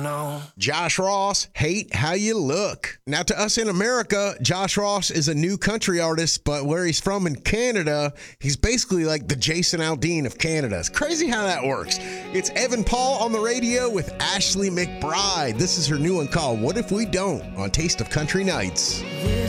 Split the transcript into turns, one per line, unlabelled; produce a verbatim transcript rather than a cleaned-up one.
No.
Josh Ross, Hate How You Look. Now, to us in America, Josh Ross is a new country artist, but where he's from in Canada, he's basically like the Jason Aldean of Canada. It's crazy how that works. It's Evan Paul on the radio with Ashley McBryde. This is her new one called What If We Don't on Taste of Country Nights.